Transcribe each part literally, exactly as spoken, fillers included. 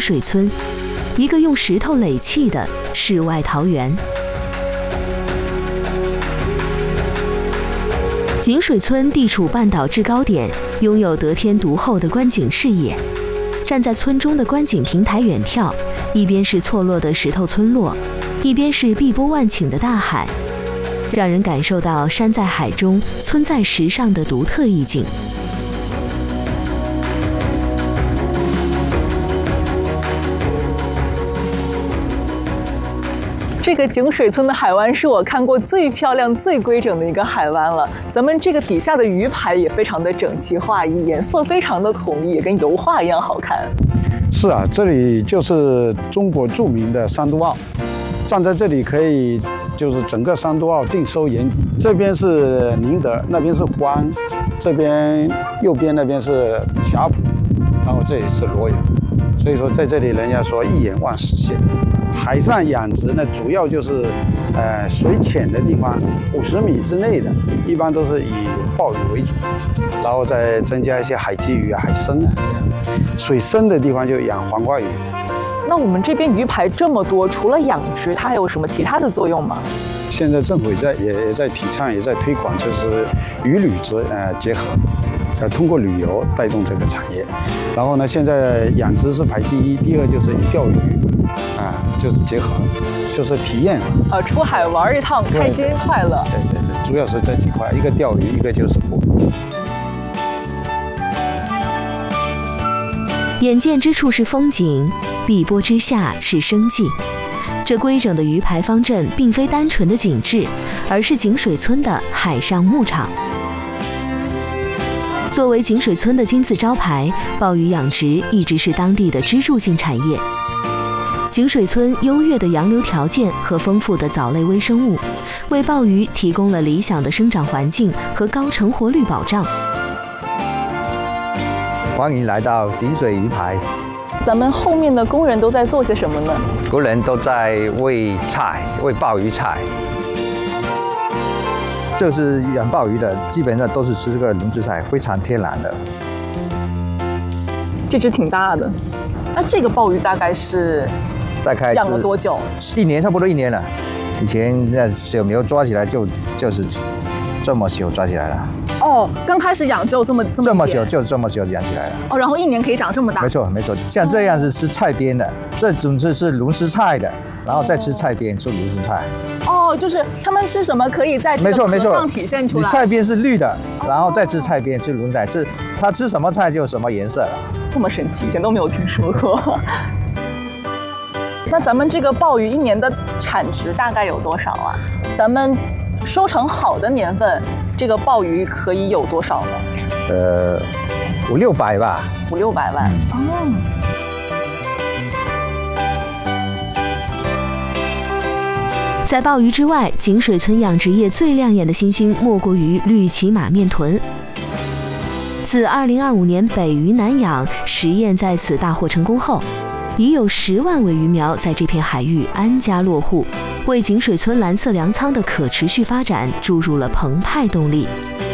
水村，一个用石头垒砌的世外桃源。井水村地处半岛制高点，拥有得天独厚的观景视野。站在村中的观景平台远眺，一边是错落的石头村落，一边是碧波万顷的大海，让人感受到山在海中，村在石上的独特意境。 这个井水村的海湾是我看过最漂亮、最规整的一个海湾了。咱们这个底下的鱼排也非常的整齐划一，颜色非常的统一，也跟油画一样好看。 是啊，这里就是中国著名的三都澳，站在这里可以就是整个三都澳尽收眼底。这边是宁德，那边是欢，这边右边那边是霞浦，然后这里是罗阳。所以说在这里人家说一眼望实现。海上养殖呢，主要就是，呃，水浅的地方，五十米之内的，一般都是以鲍鱼为主，然后再增加一些海鲫鱼啊、海参啊这样。水深的地方就养黄瓜鱼。 那我们这边鱼排这么多，除了养殖，它还有什么其他的作用吗？ 现在政府也在也也在提倡，也在推广，就是渔旅之呃结合，呃通过旅游带动这个产业。然后呢，现在养殖是排第一，第二就是以钓鱼。啊，就是结合，就是体验啊，出海玩一趟，开心快乐。 对对对，主要是这几块，一个钓鱼，一个就是捕。 眼见之处是风景，碧波之下是生计。这规整的鱼排方阵并非单纯的景致，而是井水村的海上牧场。作为井水村的金字招牌，鲍鱼养殖一直是当地的支柱性产业。井水村优越的洋流条件和丰富的藻类微生物，为鲍鱼提供了理想的生长环境和高成活率保障。 欢迎来到井水鱼排。 咱们后面的工人都在做些什么呢？ 工人都在喂菜，喂鲍鱼菜。这是养鲍鱼的，基本上都是吃这个龙子菜，非常天然的。 这只挺大的，那这个鲍鱼大概是？ 大概养了多久？ 一年，差不多一年了。以前那小苗抓起来就就是这么小抓起来了。 哦，刚开始养就这么这么这么小，就这么小养起来了。 哦，然后一年可以长这么大。 没错没错，像这样是吃菜边的，这种是是龙丝菜的，然后再吃菜边，吃龙丝菜。 哦，就是他们吃什么可以在这个壳上体现出来。 你菜边是绿的，然后再吃菜边，吃龙菜，吃它吃什么菜就什么颜色了。 这么神奇，以前都没有听说过。那咱们这个鲍鱼一年的产值大概有多少啊？咱们收成好的年份，这个鲍鱼可以有多少呢？ 呃，五六百吧。 五六百万。嗯、 哦。在鲍鱼之外，井水村养殖业最亮眼的新星莫过于绿鳍马面豚。自二零二五年北鱼南养实验在此大获成功后，已有十万尾鱼苗在这片海域安家落户，为井水村蓝色粮仓的可持续发展注入了澎湃动力。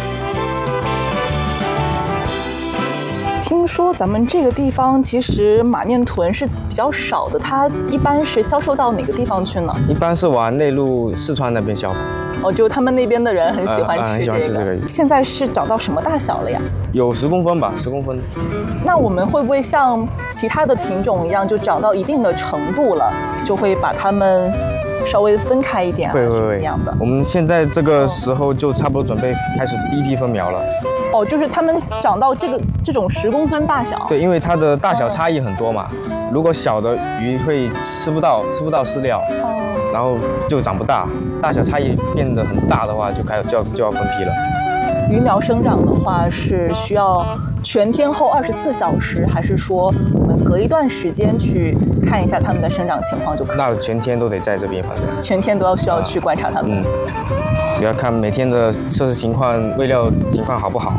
听说咱们这个地方其实马面豚是比较少的，它一般是销售到哪个地方去呢？ 一般是往内陆四川那边销。 哦，就他们那边的人很喜欢吃这个。 呃呃、很喜欢吃这个。 现在是长到什么大小了呀？ 有十公分吧，十公分。 那我们会不会像其他的品种一样，就长到一定的程度了，就会把它们稍微分开一点啊？ 会会会。 这样的。 我们现在这个时候就差不多准备开始第一批分苗了。 哦，就是它们长到这个这种十公分大小。 对，因为它的大小差异很多嘛。如果小的鱼会吃不到吃不到饲料。哦。然后就长不大，大小差异变得很大的话，就开始就要就要分批了。 鱼苗生长的话是需要全天候二十四小时，还是说我们隔一段时间去看一下它们的生长情况就可以？ 那全天都得在这边，反正全天都要需要去观察它们。 嗯，也要看每天的测试情况、喂料情况好不好。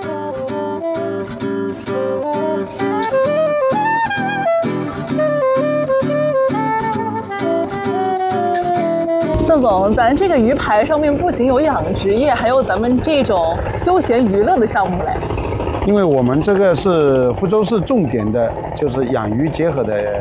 郑总，咱这个鱼排上面不仅有养殖业，还有咱们这种休闲娱乐的项目嘞。 因为我们这个是福州市重点的，就是养鱼结合的